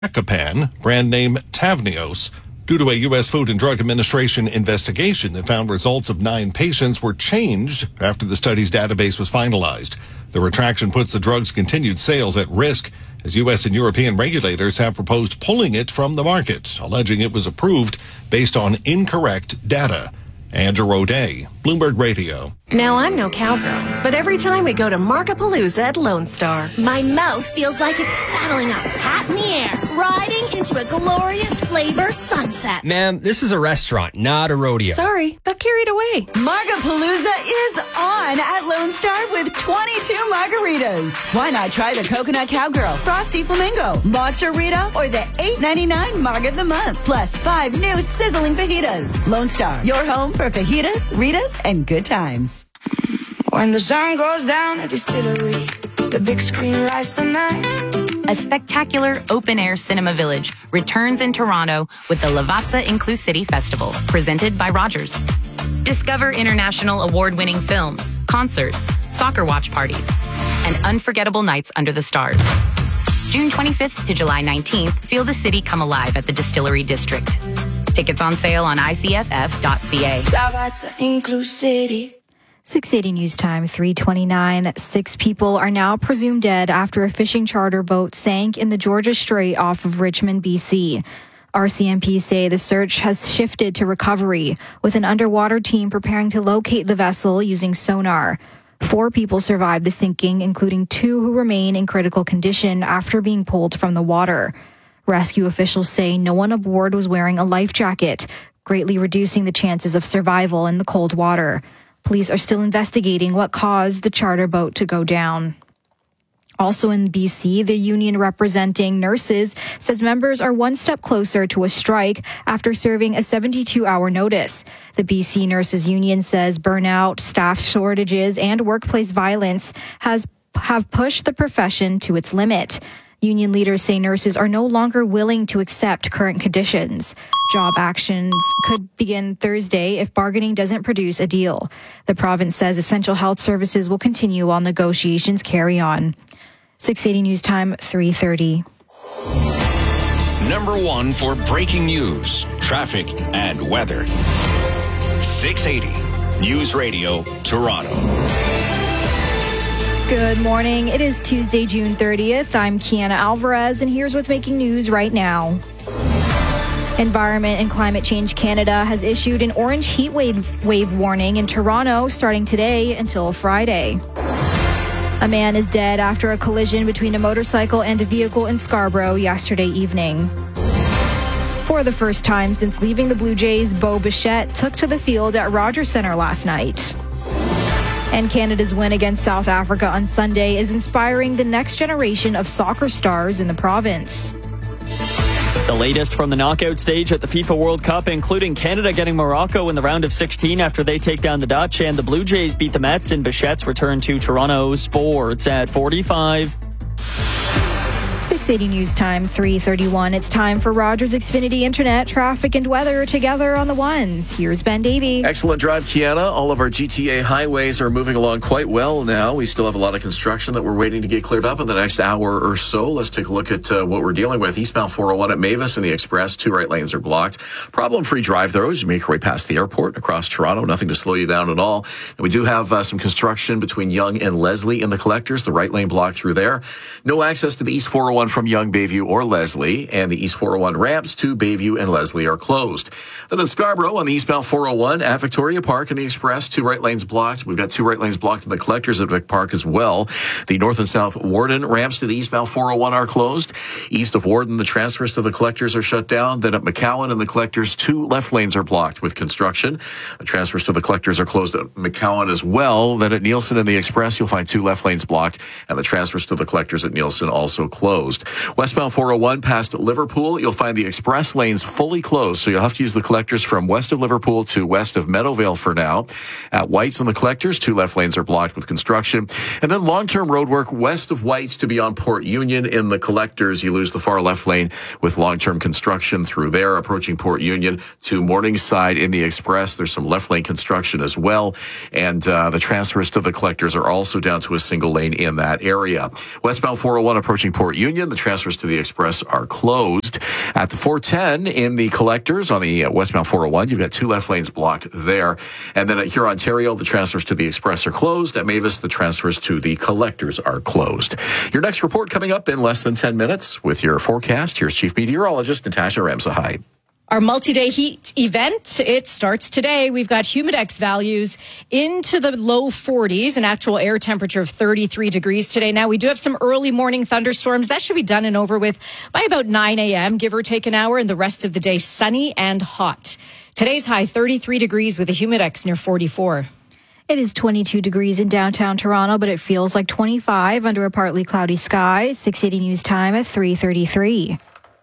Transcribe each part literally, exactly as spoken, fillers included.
Zacapan, brand name Tavneos, due to a U S Food and Drug Administration investigation that found results of nine patients were changed after the study's database was finalized. The retraction puts the drug's continued sales at risk, as U S and European regulators have proposed pulling it from the market, alleging it was approved based on incorrect data. Andrew O'Day, Bloomberg Radio. Now, I'm no cowgirl, but every time we go to Markapalooza at Lone Star, my mouth feels like it's saddling up, hat in the air, riding into a glorious flavor sunset. Ma'am, this is a restaurant, not a rodeo. Sorry, got carried away. Markapalooza is on at Lone Star with twenty-two margaritas. Why not try the Coconut Cowgirl, Frosty Flamingo, Matcha Rita, or the eight ninety-nine Marg of the Month, plus five new sizzling fajitas. Lone Star, your home for fajitas, Ritas, and good times. When the sun goes down at Distillery, the big screen lights the night. A spectacular open-air cinema village returns in Toronto with the Lavazza Inclusivity Festival, presented by Rogers. Discover international award-winning films, concerts, soccer watch parties, and unforgettable nights under the stars. June twenty-fifth to July nineteenth, feel the city come alive at the Distillery District. Tickets on sale on I C F F dot C A. Lavazza Inclusivity. six eighty News Time, three twenty-nine. Six people are now presumed dead after a fishing charter boat sank in the Georgia Strait off of Richmond, B C. R C M P say the search has shifted to recovery, with an underwater team preparing to locate the vessel using sonar. Four people survived the sinking, including two who remain in critical condition after being pulled from the water. Rescue officials say no one aboard was wearing a life jacket, greatly reducing the chances of survival in the cold water. Police are still investigating what caused the charter boat to go down. Also in B C, the union representing nurses says members are one step closer to a strike after serving a seventy-two hour notice. The B C Nurses Union says burnout, staff shortages, and workplace violence has have pushed the profession to its limit. Union leaders say nurses are no longer willing to accept current conditions. Job actions could begin Thursday if bargaining doesn't produce a deal. The province says essential health services will continue while negotiations carry on. six eighty News Time, three thirty. Number one for breaking news, traffic, and weather. six eighty News Radio, Toronto. Good morning. It is Tuesday, June thirtieth. I'm Kiana Alvarez, and here's what's making news right now. Environment and Climate Change Canada has issued an orange heat wave, wave warning in Toronto starting today until Friday. A man is dead after a collision between a motorcycle and a vehicle in Scarborough yesterday evening. For the first time since leaving the Blue Jays, Bo Bichette took to the field at Rogers Centre last night. And Canada's win against South Africa on Sunday is inspiring the next generation of soccer stars in the province. The latest from the knockout stage at the FIFA World Cup, including Canada getting Morocco in the round of sixteen after they take down the Dutch, and the Blue Jays beat the Mets in Bichette's return to Toronto. Sports at forty-five. six eighty News Time, three thirty-one. It's time for Rogers Xfinity Internet, traffic and weather together on the ones. Here's Ben Davey. Excellent drive, Kiana. All of our G T A highways are moving along quite well now. We still have a lot of construction that we're waiting to get cleared up in the next hour or so. Let's take a look at uh, what we're dealing with. Eastbound four oh one at Mavis and the Express. Two right lanes are blocked. Problem-free drive, though, as you make your way past the airport across Toronto. Nothing to slow you down at all. And we do have uh, some construction between Yonge and Leslie in the collectors. The right lane blocked through there. No access to the East four oh one from Yonge, Bayview, or Leslie, and the East four oh one ramps to Bayview and Leslie are closed. Then in Scarborough on the eastbound four oh one at Victoria Park and the Express, two right lanes blocked. We've got two right lanes blocked in the collectors at Vic Park as well. The north and south Warden ramps to the eastbound four oh one are closed. East of Warden, the transfers to the collectors are shut down. Then at McCowan and the collectors, two left lanes are blocked with construction. The transfers to the collectors are closed at McCowan as well. Then at Nielsen and the Express, you'll find two left lanes blocked, and the transfers to the collectors at Nielsen also closed. Westbound four oh one past Liverpool, you'll find the express lanes fully closed, so you'll have to use the collectors from west of Liverpool to west of Meadowvale for now. At White's and the collectors, two left lanes are blocked with construction. And then long-term road work west of White's to beyond Port Union. In the collectors, you lose the far left lane with long-term construction through there. Approaching Port Union to Morningside in the Express, there's some left lane construction as well. And uh, the transfers to the collectors are also down to a single lane in that area. Westbound four oh one approaching Port Union, The transfers to the Express are closed. At the four ten in the Collectors on the westbound four oh one, you've got two left lanes blocked there. And then at Huron-Ontario, the transfers to the Express are closed. At Mavis, the transfers to the Collectors are closed. Your next report coming up in less than ten minutes with your forecast. Here's Chief Meteorologist Natasha Ramsahide. Our multi-day heat event, it starts today. We've got humidex values into the low forties, an actual air temperature of thirty-three degrees today. Now, we do have some early morning thunderstorms. That should be done and over with by about nine a.m., give or take an hour, and the rest of the day sunny and hot. Today's high, thirty-three degrees with a humidex near forty-four. It is twenty-two degrees in downtown Toronto, but it feels like twenty-five under a partly cloudy sky. six eighty News Time at three thirty-three.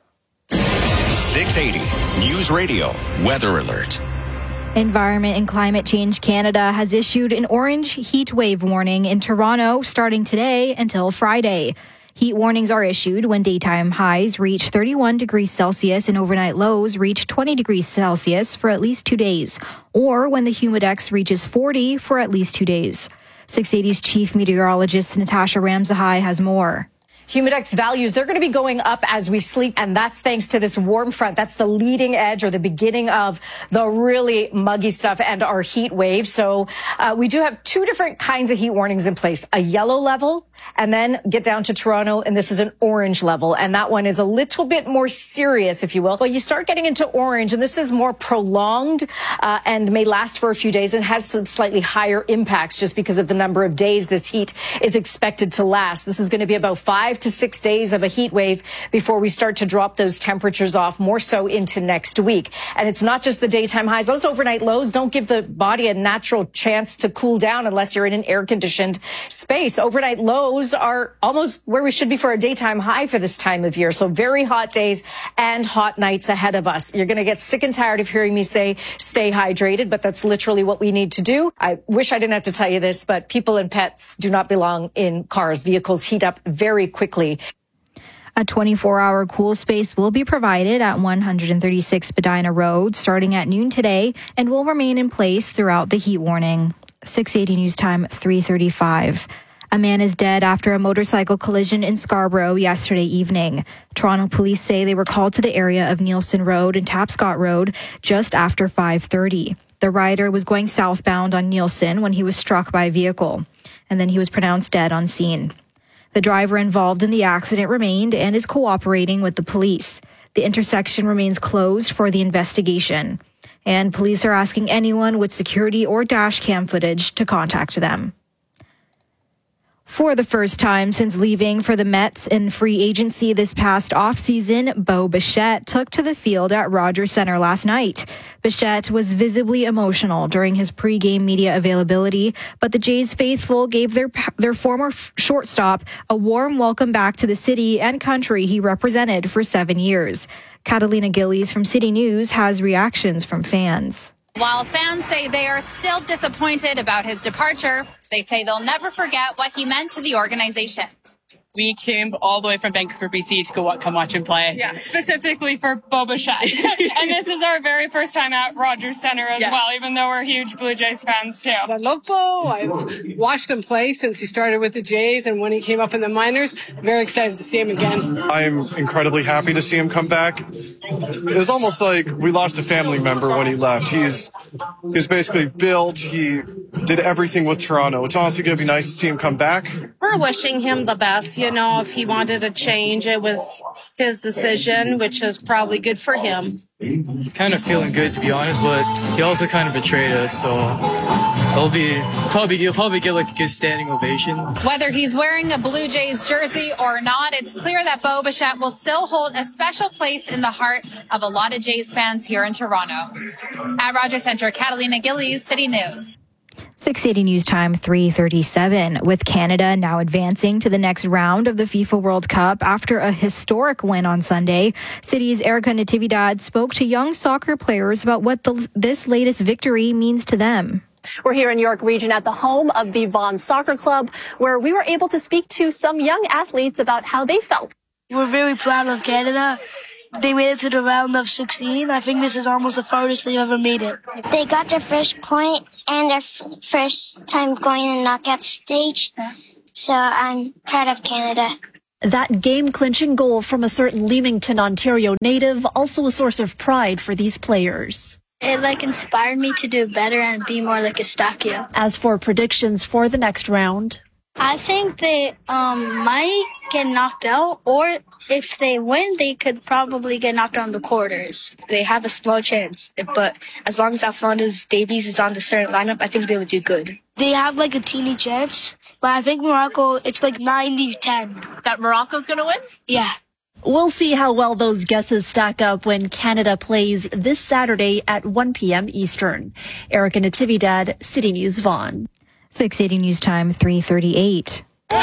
six eighty News Radio Weather Alert. Environment and Climate Change Canada has issued an orange heat wave warning in Toronto starting today until Friday. Heat warnings are issued when daytime highs reach thirty-one degrees Celsius and overnight lows reach twenty degrees Celsius for at least two days, or when the humidex reaches forty for at least two days. six eighty's Chief Meteorologist Natasha Ramsahide has more. Humidex values, they're going to be going up as we sleep, and that's thanks to this warm front. That's the leading edge or the beginning of the really muggy stuff and our heat wave. So uh, we do have two different kinds of heat warnings in place, a yellow level and then get down to Toronto, and this is an orange level, and that one is a little bit more serious, if you will. But you start getting into orange, and this is more prolonged uh, and may last for a few days and has some slightly higher impacts just because of the number of days this heat is expected to last. This is going to be about five to six days of a heat wave before we start to drop those temperatures off more so into next week. And it's not just the daytime highs. Those overnight lows don't give the body a natural chance to cool down unless you're in an air-conditioned space. Overnight lows are almost where we should be for a daytime high for this time of year. So very hot days and hot nights ahead of us. You're going to get sick and tired of hearing me say stay hydrated, but that's literally what we need to do. I wish I didn't have to tell you this, but people and pets do not belong in cars. Vehicles heat up very quickly. A twenty-four hour cool space will be provided at one thirty-six Spadina Road starting at noon today and will remain in place throughout the heat warning. six eighty News Time, three thirty-five. A man is dead after a motorcycle collision in Scarborough yesterday evening. Toronto police say they were called to the area of Nielsen Road and Tapscott Road just after five thirty. The rider was going southbound on Nielsen when he was struck by a vehicle, and then he was pronounced dead on scene. The driver involved in the accident remained and is cooperating with the police. The intersection remains closed for the investigation, and police are asking anyone with security or dash cam footage to contact them. For the first time since leaving for the Mets in free agency this past offseason, Bo Bichette took to the field at Rogers Centre last night. Bichette was visibly emotional during his pregame media availability, but the Jays faithful gave their their former f- shortstop a warm welcome back to the city and country he represented for seven years. Catalina Gillies from City News has reactions from fans. While fans say they are still disappointed about his departure, they say they'll never forget what he meant to the organization. We came all the way from Vancouver, B C to go come watch him play. Yeah, specifically for Bo Bichette. And this is our very first time at Rogers Centre as yeah. well, even though we're huge Blue Jays fans too. I love Bo. I've watched him play since he started with the Jays and when he came up in the minors. Very excited to see him again. I'm incredibly happy to see him come back. It was almost like we lost a family member when he left. He's he's basically built. He did everything with Toronto. It's honestly going to be nice to see him come back. We're wishing him the best. You know, if he wanted a change, it was his decision, which is probably good for him. Kind of feeling good, to be honest, but he also kind of betrayed us, so he'll be probably he'll probably get like a good standing ovation. Whether he's wearing a Blue Jays jersey or not, it's clear that Bo Bichette will still hold a special place in the heart of a lot of Jays fans here in Toronto. At Rogers Centre, Catalina Gillies, City News. six eighty News Time, three thirty-seven. With Canada now advancing to the next round of the FIFA World Cup after a historic win on Sunday, City's Erica Natividad spoke to young soccer players about what the, this latest victory means to them. We're here in York Region at the home of the Vaughan Soccer Club, where we were able to speak to some young athletes about how they felt. We're very proud of Canada. They made it to the round of sixteen. I think this is almost the farthest they've ever made it. They got their first point and their f- first time going in the knockout stage. So I'm proud of Canada. That game-clinching goal from a certain Leamington, Ontario native, also a source of pride for these players. It like inspired me to do better and be more like Eustaquio. As for predictions for the next round, I think they um, might get knocked out, or if they win, they could probably get knocked out in the quarters. They have a small chance, but as long as Alphonso Davies is on the starting lineup, I think they would do good. They have like a teeny chance, but I think Morocco, it's like ninety ten. That Morocco's going to win? Yeah. We'll see how well those guesses stack up when Canada plays this Saturday at one p.m. Eastern. Erica Natividad, City News, Vaughan. six eighty News Time, three thirty-eight.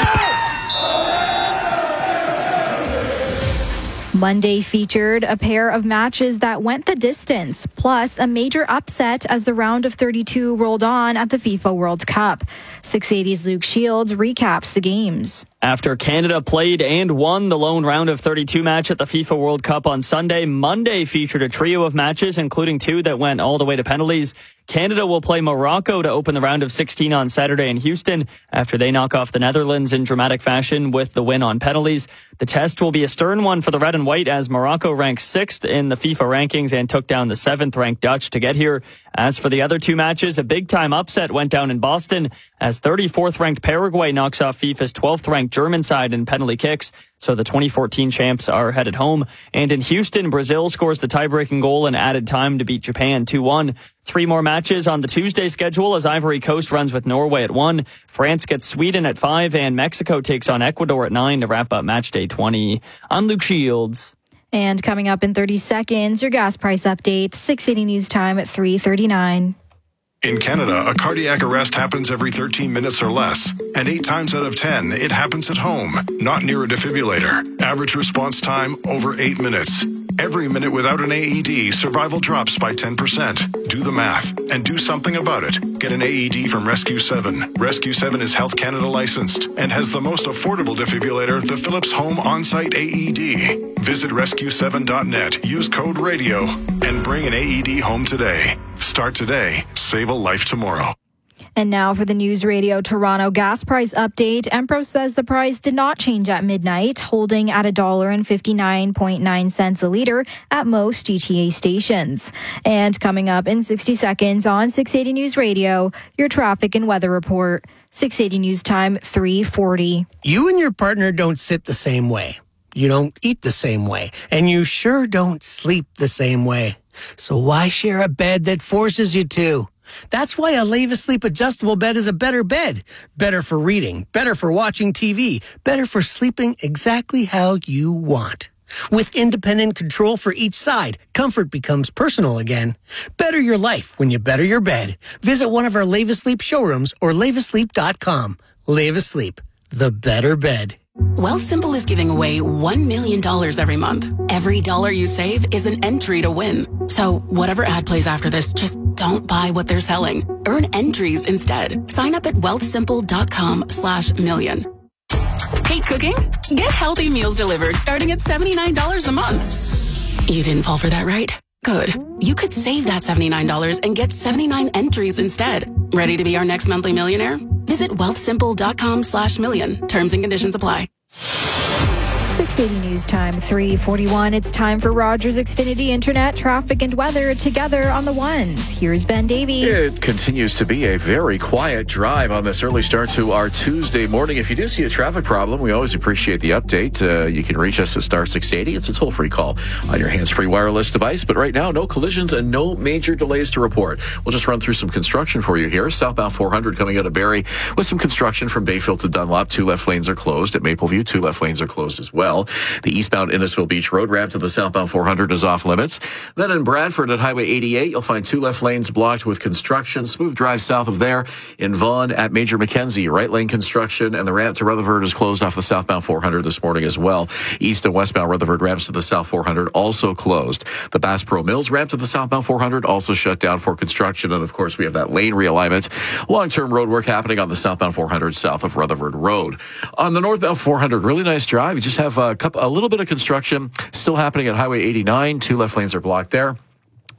Monday featured a pair of matches that went the distance, plus a major upset as the round of thirty-two rolled on at the FIFA World Cup. six eighty's Luke Shields recaps the games. After Canada played and won the lone round of thirty-two match at the FIFA World Cup on Sunday, Monday featured a trio of matches, including two that went all the way to penalties. Canada will play Morocco to open the round of sixteen on Saturday in Houston after they knock off the Netherlands in dramatic fashion with the win on penalties. The test will be a stern one for the red and white as Morocco ranks sixth in the FIFA rankings and took down the seventh ranked Dutch to get here. As for the other two matches, a big-time upset went down in Boston as thirty-fourth ranked Paraguay knocks off FIFA's twelfth ranked German side in penalty kicks. So the twenty fourteen champs are headed home. And in Houston, Brazil scores the tie-breaking goal in added time to beat Japan two one. Three more matches on the Tuesday schedule as Ivory Coast runs with Norway at one. France gets Sweden at five, and Mexico takes on Ecuador at nine to wrap up match day twenty. I'm Luke Shields. And coming up in thirty seconds, your gas price update, six eighty News Time at three thirty-nine. In Canada, a cardiac arrest happens every thirteen minutes or less, and eight times out of ten, it happens at home, not near a defibrillator. Average response time, over eight minutes. Every minute without an A E D, survival drops by ten percent. Do the math and do something about it. Get an A E D from Rescue seven. Rescue seven is Health Canada licensed and has the most affordable defibrillator, the Philips Home On-Site A E D. Visit rescue seven dot net, use code RADIO, and bring an A E D home today. Start today. Save a life tomorrow. And now for the News Radio Toronto gas price update. Empro says the price did not change at midnight, holding at one dollar and fifty-nine point nine cents a litre at most G T A stations. And coming up in sixty seconds on six eighty News Radio, your traffic and weather report. six eighty News Time, three forty. You and your partner don't sit the same way. You don't eat the same way. And you sure don't sleep the same way. So why share a bed that forces you to? That's why a Leva Sleep adjustable bed is a better bed. Better for reading, better for watching T V, better for sleeping exactly how you want. With independent control for each side, comfort becomes personal again. Better your life when you better your bed. Visit one of our Leva Sleep showrooms or leva sleep dot com. Leva Sleep, the better bed. Wealthsimple is giving away one million dollars every month. Every dollar you save is an entry to win. So whatever ad plays after this, just don't buy what they're selling. Earn entries instead. Sign up at wealthsimple dot com slash million. Hate cooking? Get healthy meals delivered starting at seventy-nine dollars a month. You didn't fall for that, right? Good. You could save that seventy-nine dollars and get seventy-nine entries instead. Ready to be our next monthly millionaire? Visit wealthsimple dot com slash million. Terms and conditions apply. six eighty News Time, three forty-one. It's time for Rogers Xfinity Internet, traffic and weather together on the ones. Here's Ben Davey. It continues to be a very quiet drive on this early start to our Tuesday morning. If you do see a traffic problem, we always appreciate the update. Uh, you can reach us at star six eighty. It's a toll-free call on your hands-free wireless device. But right now, no collisions and no major delays to report. We'll just run through some construction for you here. Southbound four hundred coming out of Barrie with some construction from Bayfield to Dunlop. Two left lanes are closed. At Mapleview, two left lanes are closed as well. The eastbound Innisfil Beach Road ramp to the southbound four hundred is off limits. Then in Bradford at Highway eighty-eight, you'll find two left lanes blocked with construction. Smooth drive south of there. In Vaughan at Major Mackenzie, right lane construction, and the ramp to Rutherford is closed off the southbound four hundred this morning as well. East and westbound Rutherford ramps to the south four hundred also closed. The Bass Pro Mills ramp to the southbound four hundred also shut down for construction. And of course, we have that lane realignment. Long-term road work happening on the southbound four hundred south of Rutherford Road. On the northbound four hundred, really nice drive. You just have a couple, a little bit of construction still happening at Highway eighty-nine. Two left lanes are blocked there.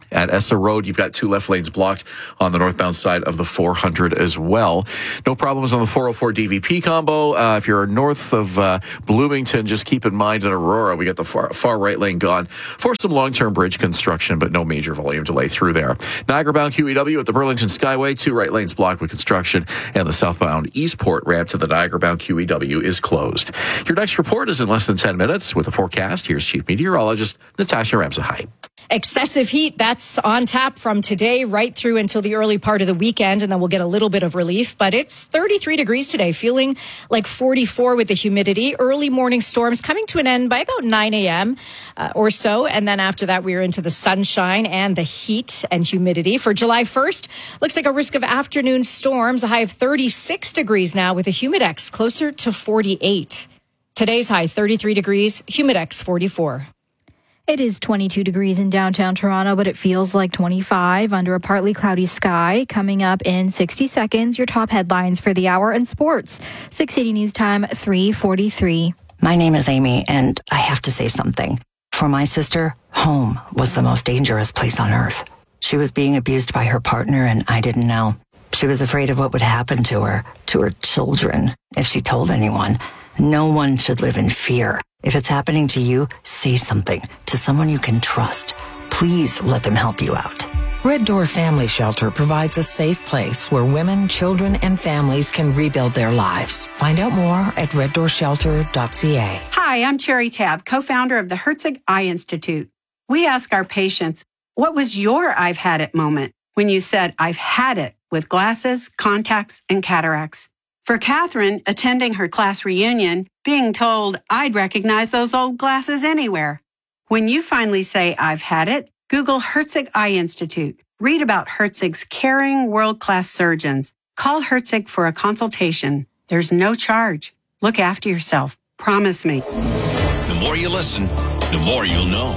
At Essa Road, you've got two left lanes blocked on the northbound side of the four hundred as well. No problems on the four oh four D V P combo. Uh, if you're north of uh, Bloomington, just keep in mind in Aurora, we got the far, far right lane gone for some long-term bridge construction, but no major volume delay through there. Niagara-bound Q E W at the Burlington Skyway, two right lanes blocked with construction, and the southbound Eastport ramp to the Niagara-bound Q E W is closed. Your next report is in less than ten minutes with the forecast. Here's Chief Meteorologist Natasha Ramsahai. Excessive heat, that's on tap from today right through until the early part of the weekend, and then we'll get a little bit of relief. But it's thirty-three degrees today, feeling like forty-four with the humidity. Early morning storms coming to an end by about nine a.m. Uh, or so. And then after that, we're into the sunshine and the heat and humidity. For July first, looks like a risk of afternoon storms, a high of thirty-six degrees now with a humidex closer to forty-eight. Today's high, thirty-three degrees, humidex forty-four. It is twenty-two degrees in downtown Toronto, but it feels like twenty-five under a partly cloudy sky. Coming up in sixty seconds, your top headlines for the hour and sports. six eighty News Time, three forty-three. My name is Amy, and I have to say something. For my sister, home was the most dangerous place on earth. She was being abused by her partner, and I didn't know. She was afraid of what would happen to her, to her children, if she told anyone. No one should live in fear. If it's happening to you, say something to someone you can trust. Please let them help you out. Red Door Family Shelter provides a safe place where women, children, and families can rebuild their lives. Find out more at red door shelter dot c a. Hi, I'm Cherry Tabb, co-founder of the Herzig Eye Institute. We ask our patients, what was your I've had it moment when you said, I've had it with glasses, contacts, and cataracts? For Catherine, attending her class reunion, being told I'd recognize those old glasses anywhere. When you finally say, I've had it, Google Herzig Eye Institute. Read about Herzig's caring, world-class surgeons. Call Herzig for a consultation. There's no charge. Look after yourself. Promise me. The more you listen, the more you'll know.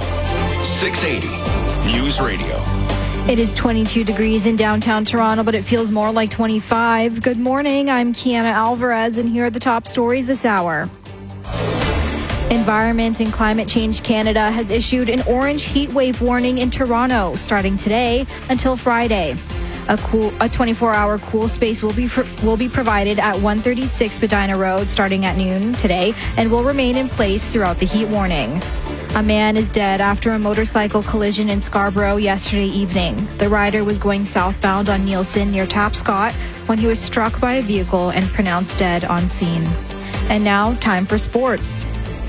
six eighty News Radio. It is twenty-two degrees in downtown Toronto, but it feels more like twenty-five. Good morning. I'm Kiana Alvarez, and here are the top stories this hour. Environment and Climate Change Canada has issued an orange heat wave warning in Toronto starting today until Friday. A cool, a twenty-four hour cool space will be will be provided at one thirty-six Spadina Road starting at noon today and will remain in place throughout the heat warning. A man is dead after a motorcycle collision in Scarborough yesterday evening. The rider was going southbound on Nielsen near Tapscott when he was struck by a vehicle and pronounced dead on scene. And now, time for sports.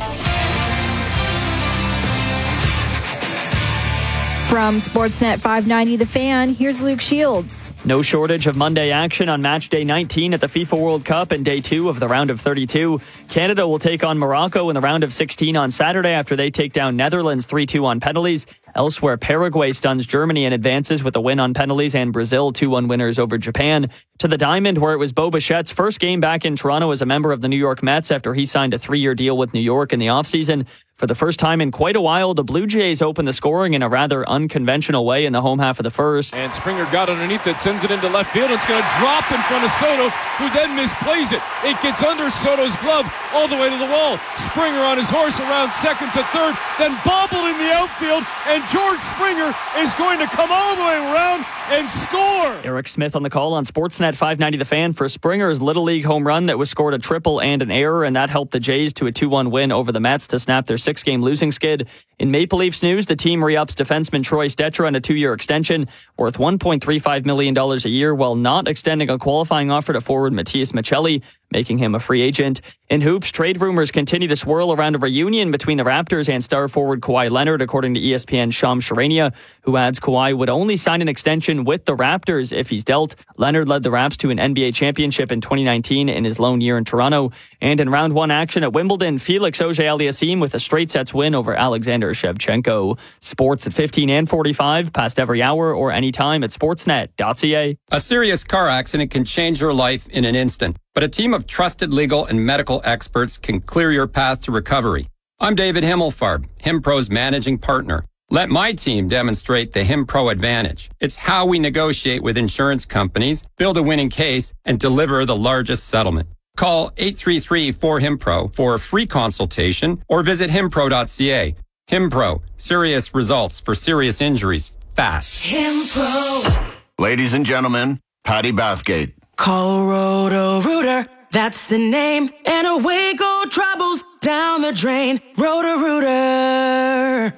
From Sportsnet five ninety The Fan, here's Luke Shields. No shortage of Monday action on match day nineteen at the FIFA World Cup and day two of the round of thirty-two. Canada will take on Morocco in the round of sixteen on Saturday after they take down Netherlands three two on penalties. Elsewhere, Paraguay stuns Germany and advances with a win on penalties, and Brazil two one winners over Japan. To the Diamond, where it was Bo Bichette's first game back in Toronto as a member of the New York Mets after he signed a three-year deal with New York in the offseason. For the first time in quite a while, the Blue Jays opened the scoring in a rather unconventional way in the home half of the first. And Springer got underneath it, sends it into left field. It's going to drop in front of Soto, who then misplays it. It gets under Soto's glove all the way to the wall. Springer on his horse around second to third, then bobbled in the outfield, and George Springer is going to come all the way around and score. Eric Smith on the call on Sportsnet five ninety The Fan for Springer's Little League home run that was scored a triple and an error, and that helped the Jays to a two one win over the Mets to snap their six-game losing skid. In Maple Leafs news, the team re-ups defenseman Troy Stecher on a two-year extension worth one point three five million dollars a year while not extending a qualifying offer to forward Matias Michelli, making him a free agent. In hoops, trade rumors continue to swirl around a reunion between the Raptors and star forward Kawhi Leonard, according to E S P N's Shams Charania, who adds Kawhi would only sign an extension with the Raptors if he's dealt. Leonard led the Raps to an N B A championship in twenty nineteen in his lone year in Toronto. And in round one action at Wimbledon, Felix Auger-Aliassime with a straight sets win over Alexander Shevchenko. Sports at fifteen and forty-five, past every hour or anytime at sportsnet dot c a. A serious car accident can change your life in an instant, but a team of trusted legal and medical experts can clear your path to recovery. I'm David Himmelfarb, HimPro's managing partner. Let my team demonstrate the HimPro advantage. It's how we negotiate with insurance companies, build a winning case, and deliver the largest settlement. Call eight three three four HimPro for a free consultation or visit himpro dot c a. HimPro, serious results for serious injuries. fast. Himpro. Ladies and gentlemen, Patty Bathgate. Call Roto-Rooter, that's the name. And away go troubles down the drain. Roto-Rooter.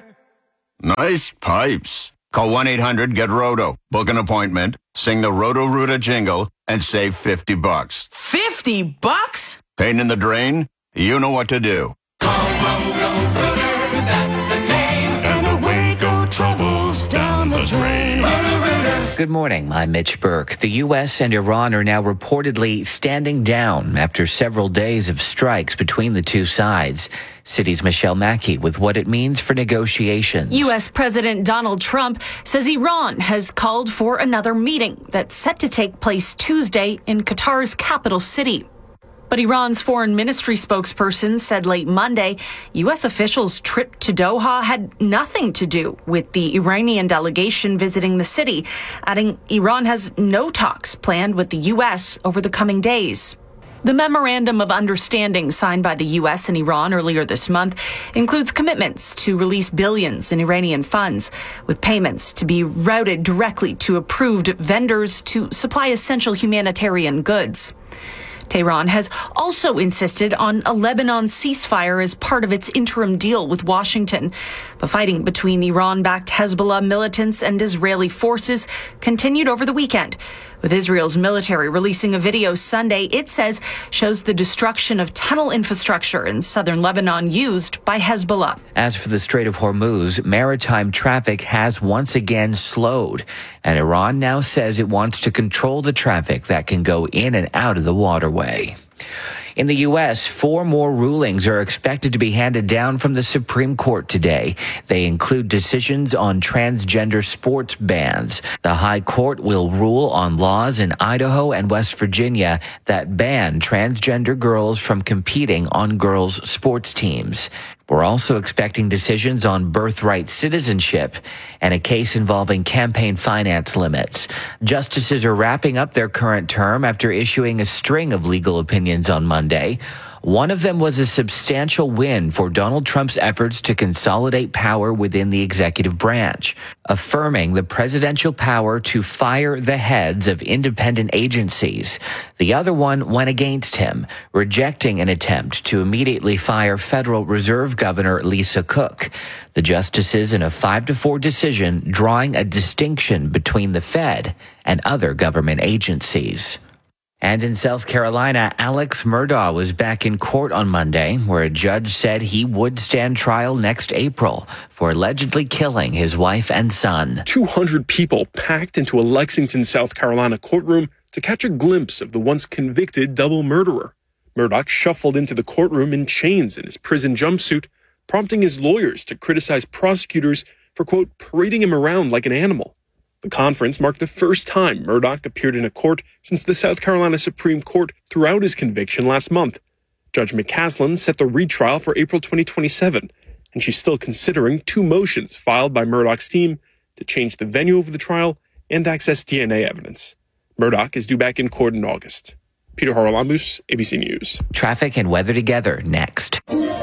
Nice pipes. Call one eight hundred get roto. Book an appointment, sing the Roto-Rooter jingle, and save fifty bucks. fifty bucks? Pain in the drain? You know what to do. Call Roto-Rooter, that's the name. And away go troubles down the drain. Roto-Rooter. Good morning, I'm Mitch Burke. The U S and Iran are now reportedly standing down after several days of strikes between the two sides. City's Michelle Mackey with what it means for negotiations. U S. President Donald Trump says Iran has called for another meeting that's set to take place Tuesday in Qatar's capital city. But Iran's foreign ministry spokesperson said late Monday, U S officials' trip to Doha had nothing to do with the Iranian delegation visiting the city, adding Iran has no talks planned with the U S over the coming days. The memorandum of understanding signed by the U S and Iran earlier this month includes commitments to release billions in Iranian funds, with payments to be routed directly to approved vendors to supply essential humanitarian goods. Tehran has also insisted on a Lebanon ceasefire as part of its interim deal with Washington. But fighting between Iran-backed Hezbollah militants and Israeli forces continued over the weekend, with Israel's military releasing a video Sunday it says shows the destruction of tunnel infrastructure in southern Lebanon used by Hezbollah. As for the Strait of Hormuz, maritime traffic has once again slowed, and Iran now says it wants to control the traffic that can go in and out of the waterway. In the U S, four more rulings are expected to be handed down from the Supreme Court today. They include decisions on transgender sports bans. The High Court will rule on laws in Idaho and West Virginia that ban transgender girls from competing on girls' sports teams. We're also expecting decisions on birthright citizenship and a case involving campaign finance limits. Justices are wrapping up their current term after issuing a string of legal opinions on Monday. One of them was a substantial win for Donald Trump's efforts to consolidate power within the executive branch, affirming the presidential power to fire the heads of independent agencies. The other one went against him, rejecting an attempt to immediately fire Federal Reserve Governor Lisa Cook. The justices in a five to four decision drawing a distinction between the Fed and other government agencies. And in South Carolina, Alex Murdaugh was back in court on Monday, where a judge said he would stand trial next April for allegedly killing his wife and son. two hundred people packed into a Lexington, South Carolina courtroom to catch a glimpse of the once convicted double murderer. Murdaugh shuffled into the courtroom in chains in his prison jumpsuit, prompting his lawyers to criticize prosecutors for, quote, parading him around like an animal. The conference marked the first time Murdaugh appeared in a court since the South Carolina Supreme Court threw out his conviction last month. Judge McCaslin set the retrial for April twenty twenty-seven, and she's still considering two motions filed by Murdaugh's team to change the venue of the trial and access D N A evidence. Murdaugh is due back in court in August. Peter Haralambous, A B C News. Traffic and weather together next.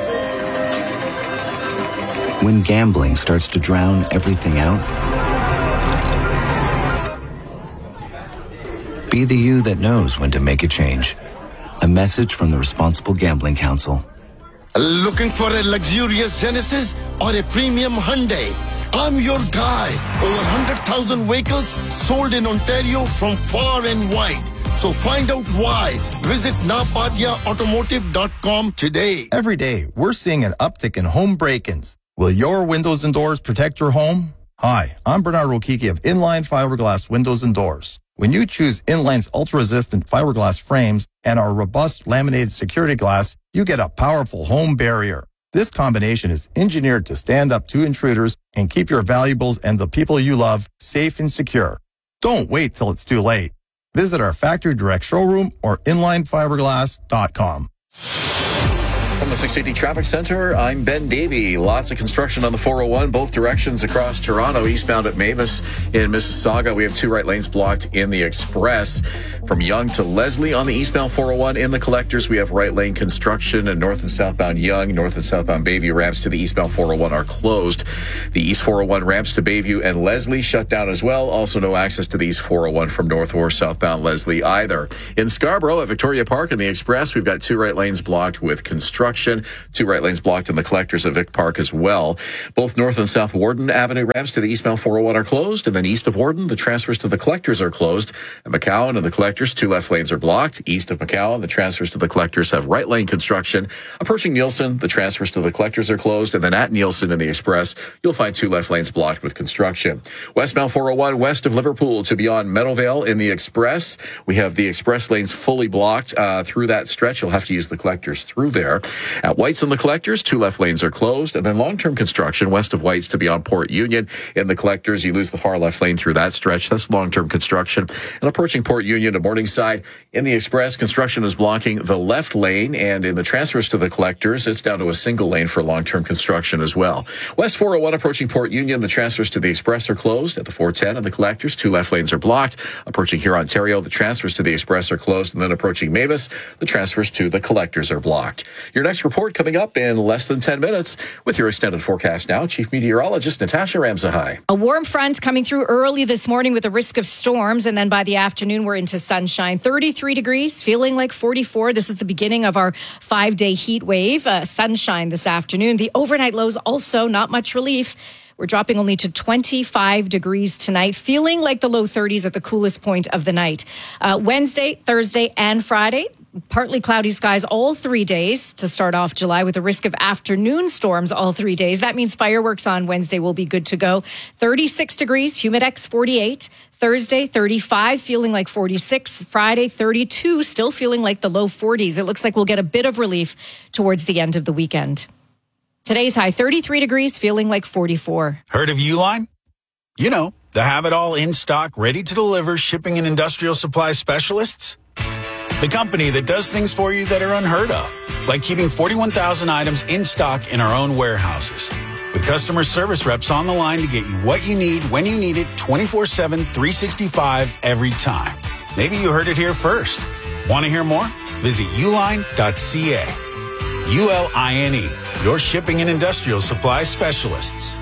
When gambling starts to drown everything out, be the you that knows when to make a change. A message from the Responsible Gambling Council. Looking for a luxurious Genesis or a premium Hyundai? I'm your guy. Over one hundred thousand vehicles sold in Ontario from far and wide. So find out why. Visit napatia automotive dot com today. Every day, we're seeing an uptick in home break-ins. Will your windows and doors protect your home? Hi, I'm Bernard Rokiki of Inline Fiberglass Windows and Doors. When you choose Inline's ultra-resistant fiberglass frames and our robust laminated security glass, you get a powerful home barrier. This combination is engineered to stand up to intruders and keep your valuables and the people you love safe and secure. Don't wait till it's too late. Visit our factory direct showroom or inline fiberglass dot com. From the six eighty Traffic Center, I'm Ben Davey. Lots of construction on the four oh one, both directions across Toronto, eastbound at Mavis in Mississauga. We have two right lanes blocked in the Express. From Yonge to Leslie on the eastbound four oh one. In the Collectors, we have right lane construction, and north and southbound Yonge, north and southbound Bayview ramps to the eastbound four oh one are closed. The east four oh one ramps to Bayview and Leslie shut down as well. Also no access to the east four oh one from north or southbound Leslie either. In Scarborough at Victoria Park in the Express, we've got two right lanes blocked with construction. Two right lanes blocked in the Collectors at Vic Park as well. Both north and south Warden Avenue ramps to the eastbound four oh one are closed, and then east of Warden, the transfers to the Collectors are closed. At McCowan and the Collectors, two left lanes are blocked. East of McCowan, the transfers to the Collectors have right lane construction. Approaching Nielsen, the transfers to the Collectors are closed, and then at Nielsen in the Express, you'll find two left lanes blocked with construction. Westbound four oh one west of Liverpool to beyond Meadowvale in the Express, we have the Express lanes fully blocked uh, through that stretch. You'll have to use the Collectors through there. At White's and the Collectors, two left lanes are closed, and then long-term construction west of White's to beyond Port Union. In the Collectors, you lose the far left lane through that stretch. That's long-term construction. And approaching Port Union to Morningside, in the Express, construction is blocking the left lane, and in the transfers to the Collectors, it's down to a single lane for long-term construction as well. West four oh one approaching Port Union, the transfers to the Express are closed. At the four ten and the Collectors, two left lanes are blocked. Approaching here Ontario, the transfers to the Express are closed, and then approaching Mavis, the transfers to the Collectors are blocked. Your next report coming up in less than ten minutes. With your extended forecast now, Chief Meteorologist Natasha Ramsahai. A warm front coming through early this morning with a risk of storms, and then by the afternoon we're into sunshine. thirty-three degrees, feeling like forty-four. This is the beginning of our five-day heat wave. Uh, sunshine this afternoon. The overnight lows also not much relief. We're dropping only to twenty-five degrees tonight, feeling like the low thirties at the coolest point of the night. Uh, Wednesday, Thursday, and Friday, partly cloudy skies all three days to start off July with a risk of afternoon storms all three days. That means fireworks on Wednesday will be good to go. thirty-six degrees, Humidex forty-eight. Thursday, thirty-five, feeling like forty-six. Friday, thirty-two, still feeling like the low forties. It looks like we'll get a bit of relief towards the end of the weekend. Today's high, thirty-three degrees, feeling like forty-four. Heard of Uline? You know, the have-it-all in stock, ready to deliver shipping and industrial supply specialists. The company that does things for you that are unheard of, like keeping forty-one thousand items in stock in our own warehouses. With customer service reps on the line to get you what you need, when you need it, twenty-four seven, three sixty-five, every time. Maybe you heard it here first. Want to hear more? Visit uline dot c a. U L I N E, your shipping and industrial supply specialists.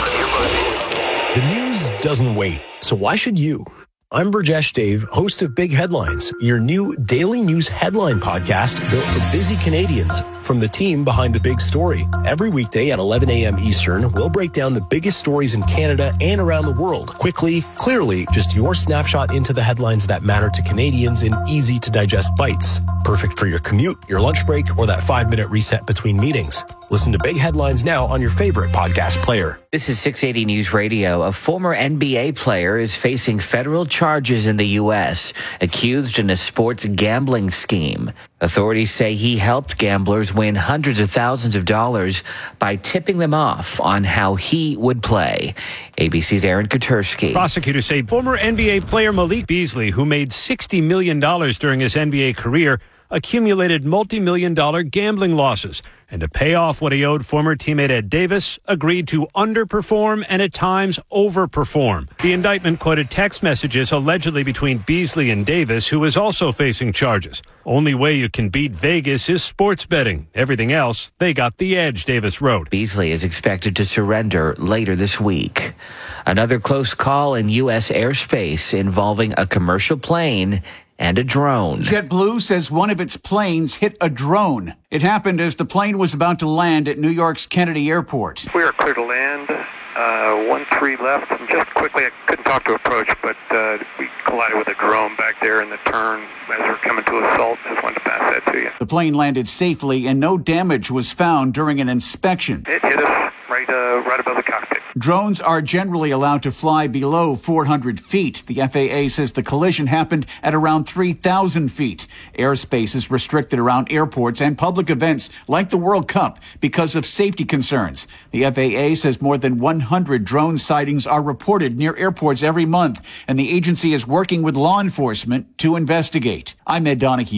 The news doesn't wait, so why should you? I'm Burjesh Dave, host of Big Headlines, your new daily news headline podcast built for busy Canadians. From the team behind the big story. Every weekday at eleven a.m. Eastern, we'll break down the biggest stories in Canada and around the world. Quickly, clearly, just your snapshot into the headlines that matter to Canadians in easy-to-digest bites. Perfect for your commute, your lunch break, or that five-minute reset between meetings. Listen to Big Headlines now on your favorite podcast player. This is six eighty News Radio. A former N B A player is facing federal charges in the U S, accused in a sports gambling scheme. Authorities say he helped gamblers win hundreds of thousands of dollars by tipping them off on how he would play. A B C's Aaron Katersky. Prosecutors say former N B A player Malik Beasley, who made sixty million dollars during his N B A career, accumulated multi-million dollar gambling losses. And to pay off what he owed former teammate Ed Davis, agreed to underperform and at times overperform. The indictment quoted text messages allegedly between Beasley and Davis, who is also facing charges. Only way you can beat Vegas is sports betting. Everything else, they got the edge, Davis wrote. Beasley is expected to surrender later this week. Another close call in U S airspace involving a commercial plane and a drone. JetBlue says one of its planes hit a drone. It happened as the plane was about to land at New York's Kennedy Airport. We are clear to land. Uh, one three left. And just quickly, I couldn't talk to approach, but uh, we collided with a drone back there in the turn as we were coming to assault. Just wanted to pass that to you. The plane landed safely and no damage was found during an inspection. It hit us right, uh, right above the cockpit. Drones are generally allowed to fly below four hundred feet. The F A A says the collision happened at around three thousand feet. Airspace is restricted around airports and public events like the World Cup because of safety concerns. The F A A says more than one hundred drone sightings are reported near airports every month, and the agency is working with law enforcement to investigate. I'm Ed Donahue.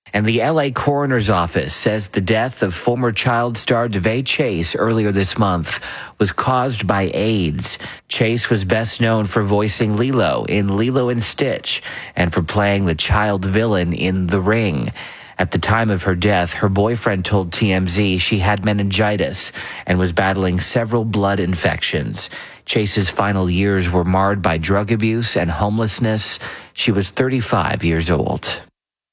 And the L A Coroner's Office says the death of former child star DeVay Chase earlier this month was caused by AIDS. Chase was best known for voicing Lilo in Lilo and Stitch and for playing the child villain in The Ring. At the time of her death, her boyfriend told T M Z she had meningitis and was battling several blood infections. Chase's final years were marred by drug abuse and homelessness. She was thirty-five years old.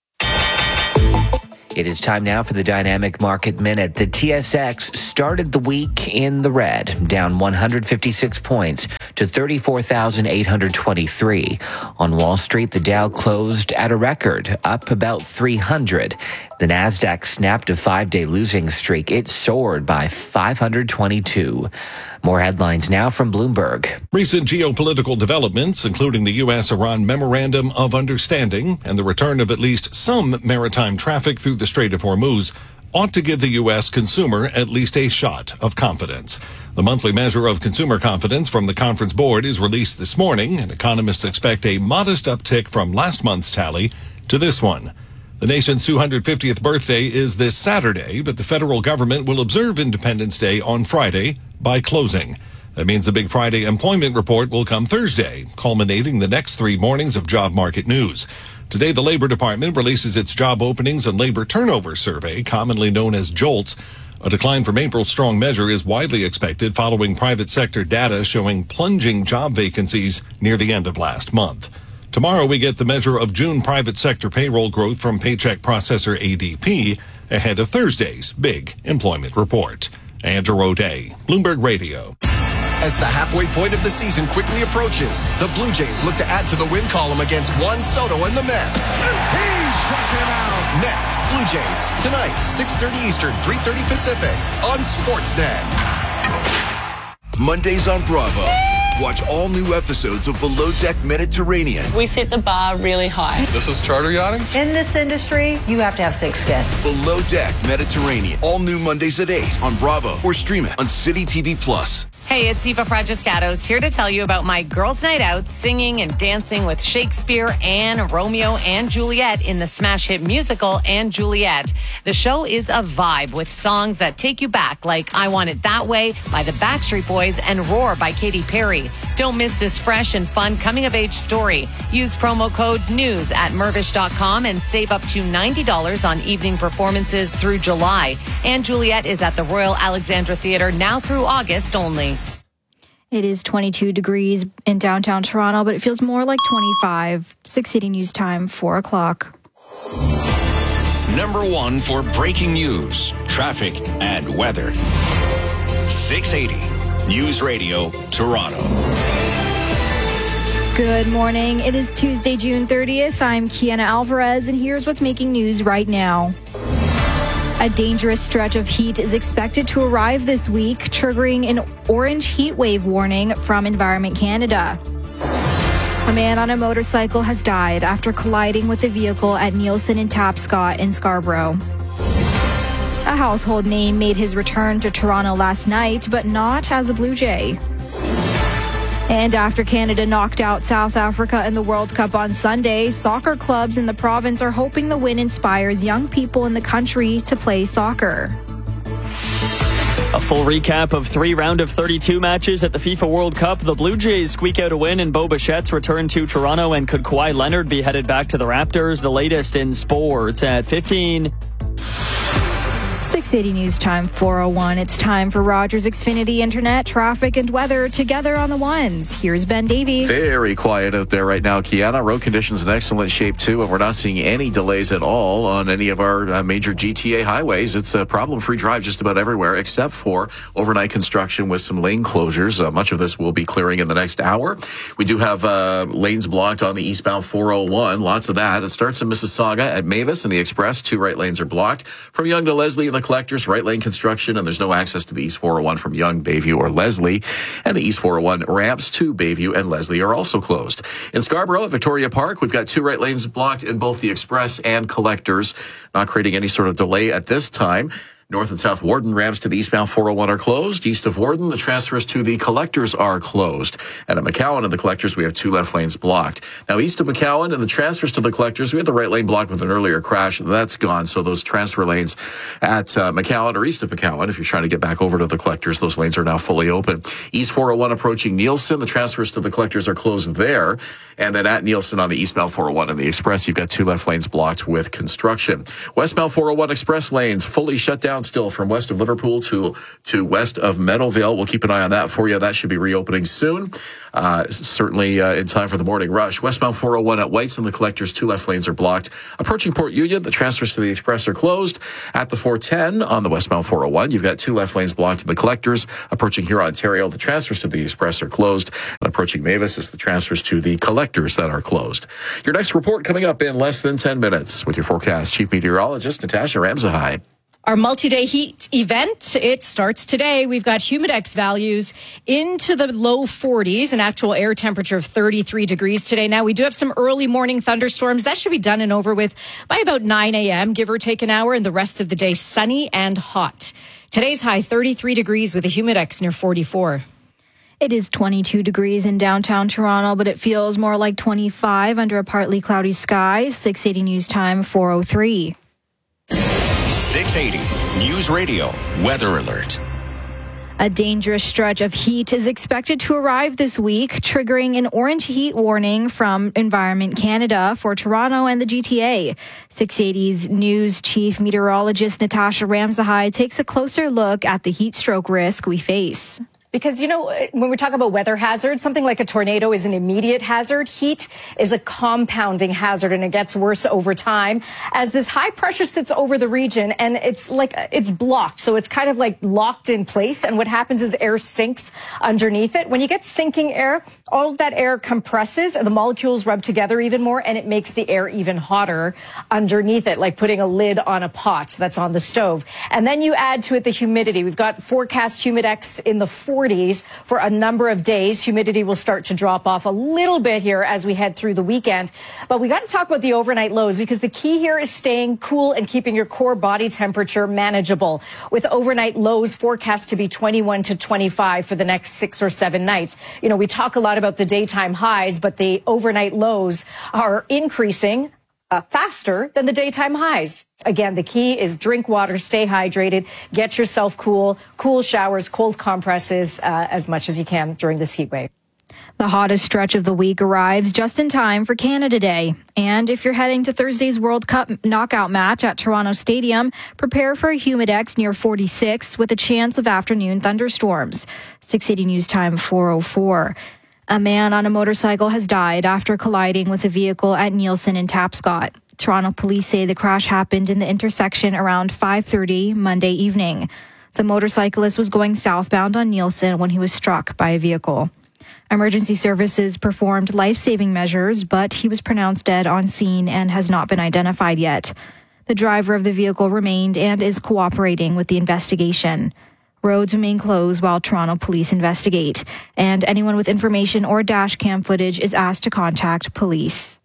It is time now for the Dynamic Market Minute. The T S X started the week in the red, down one hundred fifty-six points to thirty-four thousand eight hundred twenty-three. On Wall Street, the Dow closed at a record, up about three hundred. The Nasdaq snapped a five-day losing streak. It soared by five hundred twenty-two. More headlines now from Bloomberg. Recent geopolitical developments, including the U S Iran Memorandum of Understanding and the return of at least some maritime traffic through the Strait of Hormuz, ought to give the U S consumer at least a shot of confidence. The monthly measure of consumer confidence from the Conference Board is released this morning, and economists expect a modest uptick from last month's tally to this one. The nation's two hundred fiftieth birthday is this Saturday, but the federal government will observe Independence Day on Friday by closing. That means the Big Friday employment report will come Thursday, culminating the next three mornings of job market news. Today, the Labor Department releases its job openings and labor turnover survey, commonly known as JOLTS. A decline from April's strong measure is widely expected following private sector data showing plunging job vacancies near the end of last month. Tomorrow, we get the measure of June private sector payroll growth from paycheck processor A D P ahead of Thursday's big employment report. Andrew O'Day, Bloomberg Radio. As the halfway point of the season quickly approaches, the Blue Jays look to add to the win column against Juan Soto and the Mets. He struck him out. Mets, Blue Jays, tonight, six thirty Eastern, three thirty Pacific, on Sportsnet. Mondays on Bravo. Watch all new episodes of Below Deck Mediterranean. We set the bar really high. This is charter yachting? In this industry, you have to have thick skin. Below Deck Mediterranean. All new Mondays at eight on Bravo or stream it on City T V Plus. Hey, it's Eva Fragiscatos here to tell you about my girls' night out singing and dancing with Shakespeare and Romeo and Juliet in the smash hit musical and Juliet. The show is a vibe with songs that take you back, like I Want It That Way by the Backstreet Boys and Roar by Katy Perry. Don't miss this fresh and fun coming-of-age story. Use promo code NEWS at Mirvish dot com and save up to ninety dollars on evening performances through July. And Juliet is at the Royal Alexandra Theatre now through August only. It is twenty-two degrees in downtown Toronto, but it feels more like twenty-five. six eighty News Time, four o'clock. Number one for breaking news, traffic, and weather. six eighty News Radio, Toronto. Good morning. It is Tuesday, June thirtieth. I'm Kiana Alvarez, and here's what's making news right now. A dangerous stretch of heat is expected to arrive this week, triggering an orange heat wave warning from Environment Canada. A man on a motorcycle has died after colliding with a vehicle at Nielsen and Tapscott in Scarborough. A household name made his return to Toronto last night, but not as a Blue Jay. And after Canada knocked out South Africa in the World Cup on Sunday, soccer clubs in the province are hoping the win inspires young people in the country to play soccer. A full recap of three round of thirty-two matches at the FIFA World Cup. The Blue Jays squeak out a win and Bo Bichette's return to Toronto. And could Kawhi Leonard be headed back to the Raptors? The latest in sports at fifteen. six eighty News Time, four oh one. It's time for Rogers Xfinity Internet, traffic, and weather together on the ones. Here's Ben Davey. Very quiet out there right now, Kiana. Road conditions in excellent shape, too, and we're not seeing any delays at all on any of our uh, major G T A highways. It's a problem-free drive just about everywhere, except for overnight construction with some lane closures. Uh, much of this will be clearing in the next hour. We do have uh, lanes blocked on the eastbound four oh one. Lots of that. It starts in Mississauga at Mavis and the Express. Two right lanes are blocked. From Yonge to Leslie in the Collectors, right lane construction, and there's no access to the East four oh one from Yonge, Bayview, or Leslie. And the East four oh one ramps to Bayview and Leslie are also closed. In Scarborough at Victoria Park, we've got two right lanes blocked in both the Express and Collectors, not creating any sort of delay at this time. North and South Warden ramps to the eastbound four oh one are closed. East of Warden, the transfers to the collectors are closed. And at McCowan and the collectors, we have two left lanes blocked. Now, east of McCowan and the transfers to the collectors, we had the right lane blocked with an earlier crash. That's gone. So those transfer lanes at uh, McCowan or east of McCowan, if you're trying to get back over to the collectors, those lanes are now fully open. East four oh one approaching Nielsen, the transfers to the collectors are closed there. And then at Nielsen on the eastbound four oh one and the express, you've got two left lanes blocked with construction. Westbound four oh one express lanes fully shut down still from west of Liverpool to to west of Meadowvale. We'll keep an eye on that for you. That should be reopening soon, uh, certainly uh, in time for the morning rush. Westbound four oh one at Whites and the collectors, two left lanes are blocked. Approaching Port Union, the transfers to the express are closed. At the four ten on the westbound four oh one, you've got two left lanes blocked to the collectors. Approaching Huron, Ontario, the transfers to the express are closed. And approaching Mavis is the transfers to the collectors that are closed. Your next report coming up in less than ten minutes with your forecast. Chief Meteorologist Natasha Ramsahai. Our multi-day heat event, it starts today. We've got humidex values into the low forties, an actual air temperature of thirty-three degrees today. Now, we do have some early morning thunderstorms. That should be done and over with by about nine a.m., give or take an hour, and the rest of the day sunny and hot. Today's high, thirty-three degrees with a humidex near forty-four. It is twenty-two degrees in downtown Toronto, but it feels more like twenty-five under a partly cloudy sky. six eighty News Time, four oh three. six eighty News Radio Weather Alert. A dangerous stretch of heat is expected to arrive this week, triggering an orange heat warning from Environment Canada for Toronto and the G T A. six eighty's News Chief Meteorologist Natasha Ramsahai takes a closer look at the heat stroke risk we face. Because, you know, when we talk about weather hazards, something like a tornado is an immediate hazard. Heat is a compounding hazard, and it gets worse over time as this high pressure sits over the region, and it's like it's blocked. So it's kind of like locked in place. And what happens is air sinks underneath it. When you get sinking air, all of that air compresses and the molecules rub together even more, and it makes the air even hotter underneath it, like putting a lid on a pot that's on the stove. And then you add to it the humidity. We've got forecast humidex in the forties for a number of days. Humidity will start to drop off a little bit here as we head through the weekend. But we got to talk about the overnight lows, because the key here is staying cool and keeping your core body temperature manageable, with overnight lows forecast to be twenty-one to twenty-five for the next six or seven nights. You know, we talk a lot about the daytime highs, but the overnight lows are increasing Uh, faster than the daytime highs. Again, the key is drink water, stay hydrated, get yourself cool, cool showers, cold compresses uh, as much as you can during this heat wave. The hottest stretch of the week arrives just in time for Canada Day. And if you're heading to Thursday's World Cup knockout match at Toronto Stadium, prepare for a humidex near forty-six with a chance of afternoon thunderstorms. six eighty News Time, four oh four. A man on a motorcycle has died after colliding with a vehicle at Nielsen and Tapscott. Toronto police say the crash happened in the intersection around five thirty Monday evening. The motorcyclist was going southbound on Nielsen when he was struck by a vehicle. Emergency services performed life-saving measures, but he was pronounced dead on scene and has not been identified yet. The driver of the vehicle remained and is cooperating with the investigation. Roads remain closed while Toronto police investigate, and anyone with information or dash cam footage is asked to contact police.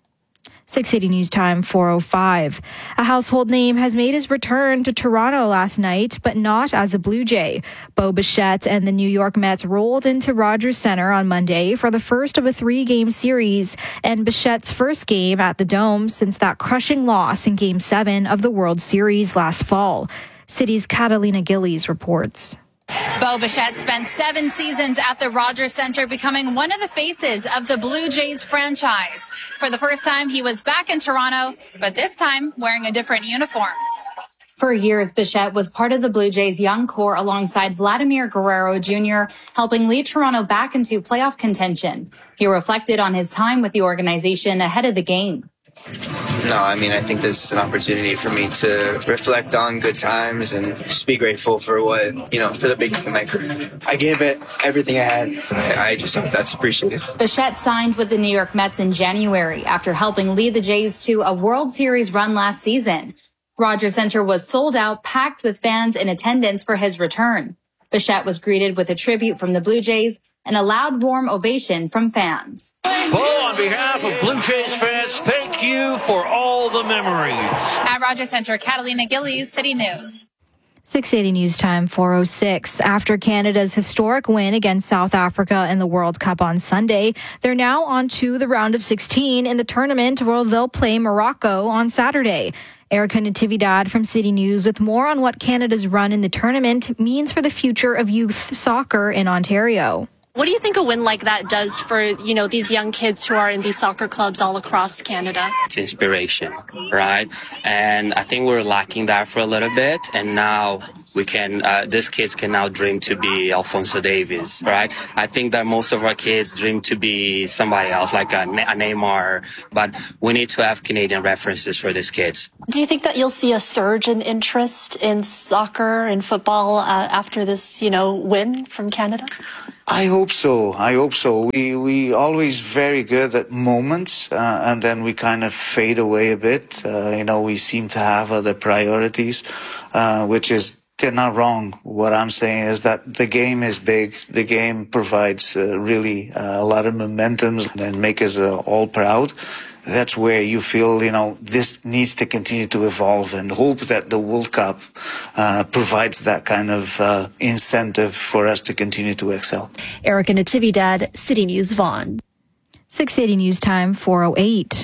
six eighty News Time, four oh five. A household name has made his return to Toronto last night, but not as a Blue Jay. Bo Bichette and the New York Mets rolled into Rogers Centre on Monday for the first of a three-game series, and Bichette's first game at the Dome since that crushing loss in Game seven of the World Series last fall. City's Catalina Gillies reports. Bo Bichette spent seven seasons at the Rogers Centre, becoming one of the faces of the Blue Jays franchise. For the first time, he was back in Toronto, but this time wearing a different uniform. For years, Bichette was part of the Blue Jays' young core alongside Vladimir Guerrero Junior, helping lead Toronto back into playoff contention. He reflected on his time with the organization ahead of the game. No, I mean, I think this is an opportunity for me to reflect on good times and just be grateful for what, you know, for the big thing in my career. I gave it everything I had. I, I just hope that's appreciated. Bichette signed with the New York Mets in January after helping lead the Jays to a World Series run last season. Rogers Centre was sold out, packed with fans in attendance for his return. Bichette was greeted with a tribute from the Blue Jays and a loud, warm ovation from fans. Bo, on behalf of Blue Jays fans, thank you for all the memories. At Rogers Centre, Catalina Gillies, City News. six eighty News Time, four oh six. After Canada's historic win against South Africa in the World Cup on Sunday, they're now on to the round of sixteen in the tournament where they'll play Morocco on Saturday. Erica Natividad from City News with more on what Canada's run in the tournament means for the future of youth soccer in Ontario. What do you think a win like that does for, you know, these young kids who are in these soccer clubs all across Canada? It's inspiration, right? And I think we're lacking that for a little bit. And now we can, uh, these kids can now dream to be Alphonso Davies, right? I think that most of our kids dream to be somebody else, like a, a Neymar. But we need to have Canadian references for these kids. Do you think that you'll see a surge in interest in soccer and football uh, after this, you know, win from Canada? I hope so. I hope so. We we always very good at moments, uh, and then we kind of fade away a bit. Uh, you know, we seem to have other priorities, uh, which is they're not wrong. What I'm saying is that the game is big. The game provides uh, really uh, a lot of momentum and make us uh, all proud. That's where you feel, you know, this needs to continue to evolve and hope that the World Cup uh, provides that kind of uh, incentive for us to continue to excel. Erica Natividad, City News, Vaughan. six eighty News Time, four oh eight.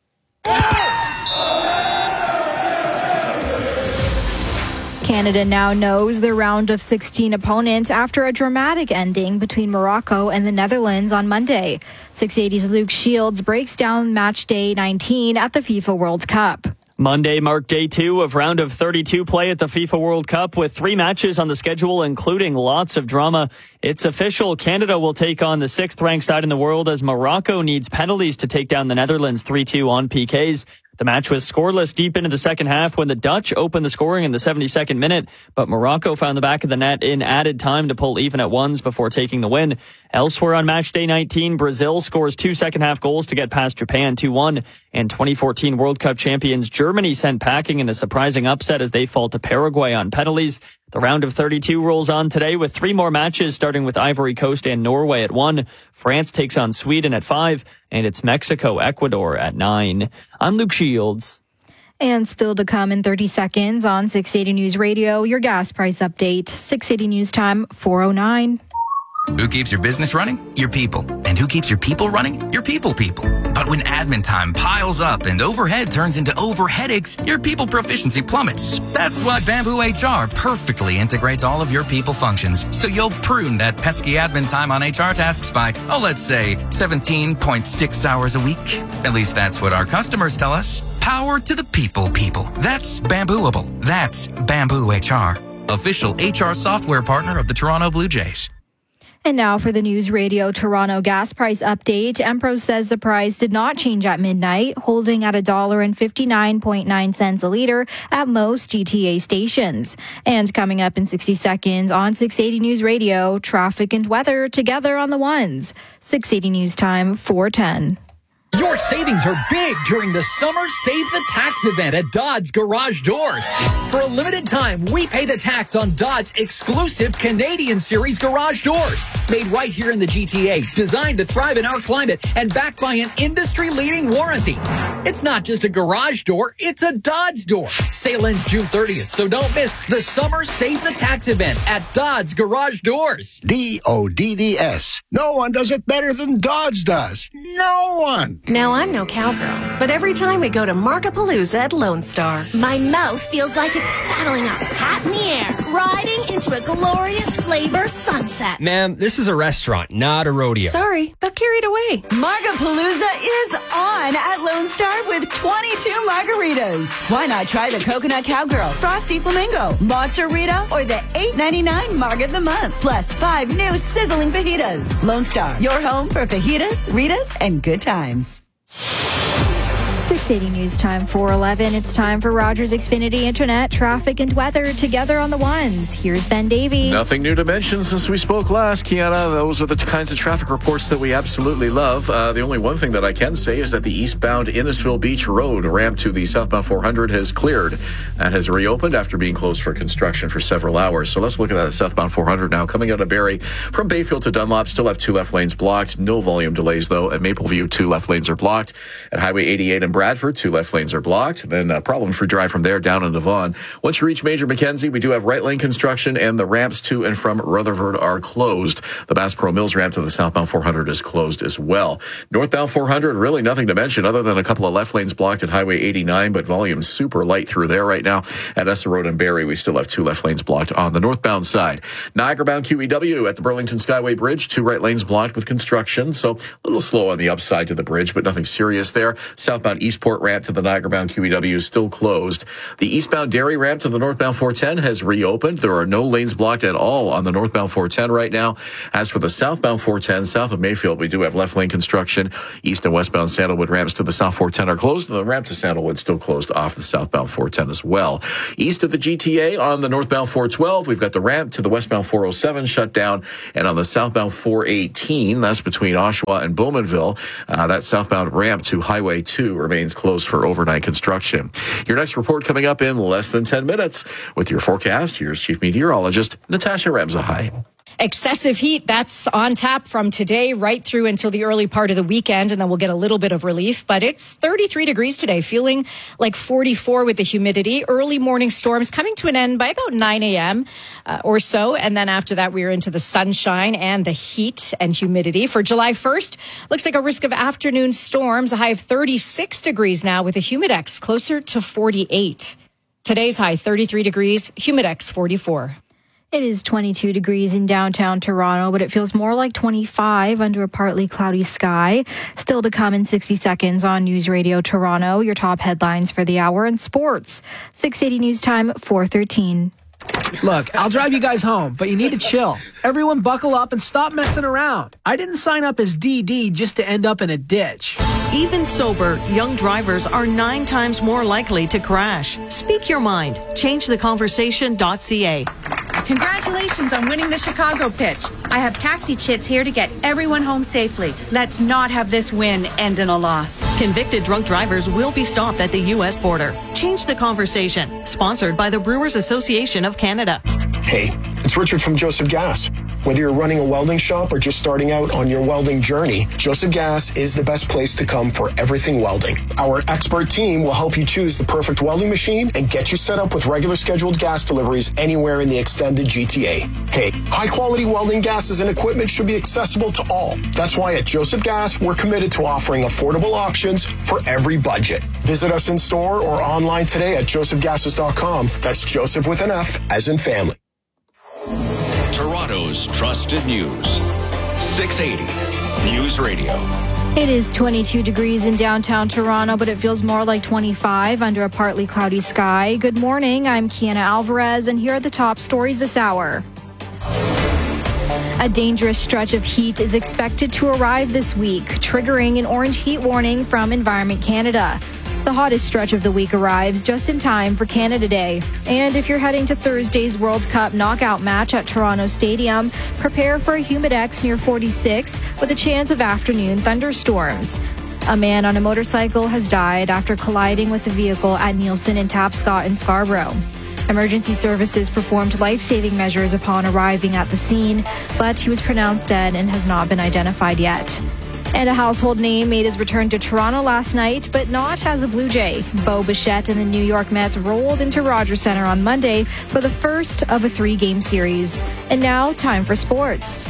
Canada now knows their round of sixteen opponent after a dramatic ending between Morocco and the Netherlands on Monday. six eighty's Luke Shields breaks down match day nineteen at the FIFA World Cup. Monday marked day two of round of thirty-two play at the FIFA World Cup with three matches on the schedule, including lots of drama. It's official. Canada will take on the sixth-ranked side in the world as Morocco needs penalties to take down the Netherlands three two on P Ks. The match was scoreless deep into the second half when the Dutch opened the scoring in the seventy-second minute, but Morocco found the back of the net in added time to pull even at ones before taking the win. Elsewhere on match day nineteen, Brazil scores two second-half goals to get past Japan two one, and twenty fourteen World Cup champions Germany sent packing in a surprising upset as they fall to Paraguay on penalties. The round of thirty-two rolls on today with three more matches, starting with Ivory Coast and Norway at one. France takes on Sweden at five, and it's Mexico-Ecuador at nine. I'm Luke Shields. And still to come in thirty seconds on six eighty News Radio, your gas price update. six eighty News Time, four oh nine. Who keeps your business running? Your people. And who keeps your people running? Your people people. But when admin time piles up and overhead turns into over headaches, your people proficiency plummets. That's why Bamboo H R perfectly integrates all of your people functions. So you'll prune that pesky admin time on H R tasks by, oh, let's say seventeen point six hours a week. At least that's what our customers tell us. Power to the people people. That's Bambooable. That's Bamboo H R. Official H R software partner of the Toronto Blue Jays. And now for the News Radio Toronto gas price update. Empro says the price did not change at midnight, holding at one dollar and fifty-nine point nine cents a litre at most G T A stations. And coming up in sixty seconds on six eighty News Radio, traffic and weather together on the ones. six eighty News Time, four ten. Your savings are big during the Summer Save the Tax event at Dodds Garage Doors. For a limited time, we pay the tax on Dodds exclusive Canadian Series garage doors. Made right here in the G T A, designed to thrive in our climate, and backed by an industry-leading warranty. It's not just a garage door, it's a Dodds door. Sale ends June thirtieth, so don't miss the Summer Save the Tax event at Dodds Garage Doors. D O D D S. No one does it better than Dodds does. No one. Now, I'm no cowgirl, but every time we go to Markapalooza at Lone Star, my mouth feels like it's saddling up, hat in the air, riding into a glorious flavor sunset. Ma'am, this is a restaurant, not a rodeo. Sorry, got carried away. Markapalooza is on at Lone Star with twenty-two margaritas. Why not try the Coconut Cowgirl, Frosty Flamingo, Matcha Rita, or the eight ninety-nine Marg of the Month, plus five new sizzling fajitas. Lone Star, your home for fajitas, Ritas, and good times. six eighty News Time, four eleven. It's time for Rogers Xfinity Internet, traffic and weather together on the ones. Here's Ben Davey. Nothing new to mention since we spoke last, Kiana. Those are the kinds of traffic reports that we absolutely love. Uh, the only one thing that I can say is that the eastbound Innisfil Beach Road ramp to the southbound four hundred has cleared and has reopened after being closed for construction for several hours. So let's look at that southbound four hundred now. Coming out of Barrie from Bayfield to Dunlop, still have two left lanes blocked. No volume delays, though. At Mapleview, two left lanes are blocked. At Highway eighty-eight and Bradford, two left lanes are blocked. Then a problem-free drive from there down into Vaughan. Once you reach Major Mackenzie, we do have right lane construction, and the ramps to and from Rutherford are closed. The Bass Pro Mills ramp to the southbound four hundred is closed as well. Northbound four hundred, really nothing to mention other than a couple of left lanes blocked at Highway eighty-nine, but volume super light through there right now. At Essa Road and Barrie, we still have two left lanes blocked on the northbound side. Niagara-bound Q E W at the Burlington Skyway Bridge, two right lanes blocked with construction, so a little slow on the upside to the bridge, but nothing serious there. Southbound Eastport ramp to the Niagara-bound Q E W is still closed. The eastbound Derry ramp to the northbound four ten has reopened. There are no lanes blocked at all on the northbound four ten right now. As for the southbound four ten, south of Mayfield, we do have left lane construction. East and westbound Sandalwood ramps to the south four ten are closed, and the ramp to Sandalwood still closed off the southbound four ten as well. East of the G T A on the northbound four twelve, we've got the ramp to the westbound four oh seven shut down, and on the southbound four eighteen, that's between Oshawa and Bowmanville, uh, that southbound ramp to Highway two remains closed for overnight construction. Your next report coming up in less than ten minutes. With your forecast, here's Chief Meteorologist Natasha Ramsahai. Excessive heat, that's on tap from today right through until the early part of the weekend, and then we'll get a little bit of relief. But it's thirty-three degrees today, feeling like forty-four with the humidity. Early morning storms coming to an end by about nine a.m. Uh, or so. And then after that, we're into the sunshine and the heat and humidity. For July first, looks like a risk of afternoon storms, a high of thirty-six degrees now with a humidex closer to forty-eight. Today's high, thirty-three degrees, humidex forty-four. It is twenty-two degrees in downtown Toronto, but it feels more like twenty-five under a partly cloudy sky. Still to come in sixty seconds on News Radio Toronto. Your top headlines for the hour in sports. six eighty News Time, four thirteen. Look, I'll drive you guys home, but you need to chill. Everyone buckle up and stop messing around. I didn't sign up as D D just to end up in a ditch. Even sober, young drivers are nine times more likely to crash. Speak your mind. change the conversation dot c a. Congratulations on winning the Chicago pitch. I have taxi chits here to get everyone home safely. Let's not have this win end in a loss. Convicted drunk drivers will be stopped at the U S border. Change the conversation. Sponsored by the Brewers Association of Canada. Hey, it's Richard from Joseph Gas. Whether you're running a welding shop or just starting out on your welding journey, Joseph Gas is the best place to come for everything welding. Our expert team will help you choose the perfect welding machine and get you set up with regular scheduled gas deliveries anywhere in the extended G T A. Hey, high-quality welding gases and equipment should be accessible to all. That's why at Joseph Gas, we're committed to offering affordable options for every budget. Visit us in store or online today at joseph gases dot com. That's Joseph with an F, as in family. Toronto's trusted news. six eighty News Radio. It is twenty-two degrees in downtown Toronto, but it feels more like twenty-five under a partly cloudy sky. Good morning, I'm Kiana Alvarez, and here are the top stories this hour. A dangerous stretch of heat is expected to arrive this week, triggering an orange heat warning from Environment Canada. The hottest stretch of the week arrives just in time for Canada Day. And if you're heading to Thursday's World Cup knockout match at Toronto Stadium, prepare for a humidex near forty-six with a chance of afternoon thunderstorms. A man on a motorcycle has died after colliding with a vehicle at Nielsen and Tapscott in Scarborough. Emergency services performed life-saving measures upon arriving at the scene, but he was pronounced dead and has not been identified yet. And a household name made his return to Toronto last night, but not as a Blue Jay. Bo Bichette and the New York Mets rolled into Rogers Centre on Monday for the first of a three-game series. And now, time for sports.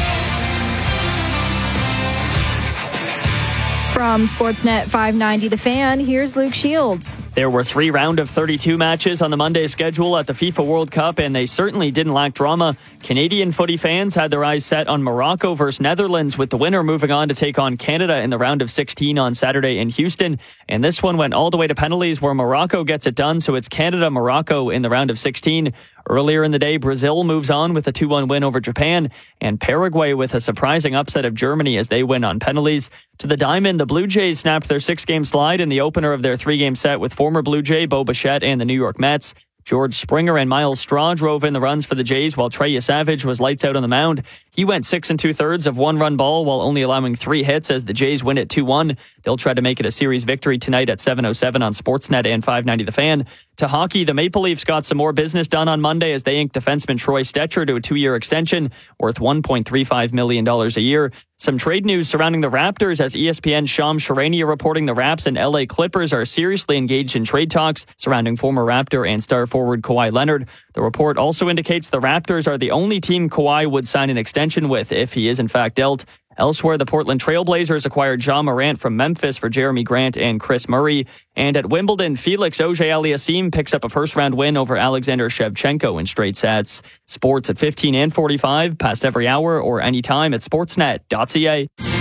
From Sportsnet five ninety The Fan, here's Luke Shields. There were three round of thirty-two matches on the Monday schedule at the FIFA World Cup, and they certainly didn't lack drama. Canadian footy fans had their eyes set on Morocco versus Netherlands, with the winner moving on to take on Canada in the round of sixteen on Saturday in Houston. And this one went all the way to penalties where Morocco gets it done, so it's Canada-Morocco in the round of sixteen. Earlier in the day, Brazil moves on with a two one win over Japan, and Paraguay with a surprising upset of Germany as they win on penalties. To the diamond, the Blue Jays snapped their six-game slide in the opener of their three-game set with former Blue Jay Bo Bichette and the New York Mets. George Springer and Miles Straw drove in the runs for the Jays, while Trey Savage was lights out on the mound. He went six and two thirds of one run ball while only allowing three hits as the Jays win it two one. They'll try to make it a series victory tonight at seven oh seven on Sportsnet and five ninety The Fan. To hockey, the Maple Leafs got some more business done on Monday as they inked defenseman Troy Stecher to a two-year extension worth one point three five million dollars a year. Some trade news surrounding the Raptors as E S P N's Shams Charania reporting the Raps and L A Clippers are seriously engaged in trade talks surrounding former Raptor and star forward Kawhi Leonard. The report also indicates the Raptors are the only team Kawhi would sign an extension with if he is in fact dealt. Elsewhere, the Portland Trailblazers acquired Ja Morant from Memphis for Jeremy Grant and Chris Murray. And at Wimbledon, Felix Auger-Aliassime picks up a first-round win over Alexander Shevchenko in straight sets. Sports at fifteen and forty-five, past every hour or anytime at sportsnet dot c a.